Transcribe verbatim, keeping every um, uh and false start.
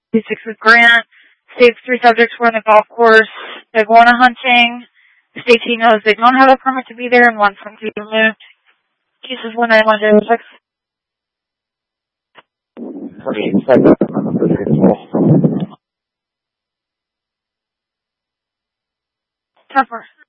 six with Grant. State three subjects were in the golf course iguana hunting. The state team knows they don't have a permit to be there and wants them to be removed. Jesus one nine one zero six. Tougher.